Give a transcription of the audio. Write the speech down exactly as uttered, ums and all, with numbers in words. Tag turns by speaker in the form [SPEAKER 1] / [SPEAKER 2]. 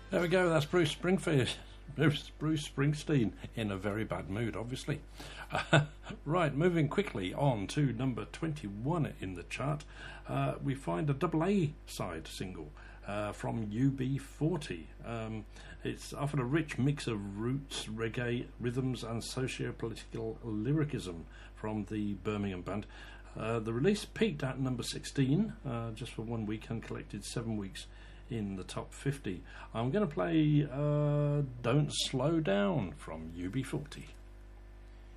[SPEAKER 1] There we go, that's Bruce Springfield. Bruce, Bruce Springsteen in a very bad mood, obviously. Uh, right, moving quickly on to number twenty-one in the chart, uh, we find a double A side single uh, from U B forty. Um, it's offered a rich mix of roots, reggae, rhythms and socio-political lyricism from the Birmingham band. Uh, the release peaked at number sixteen uh, just for one week and collected seven weeks in the top fifty. I'm going to play uh, Don't Slow Down from U B forty.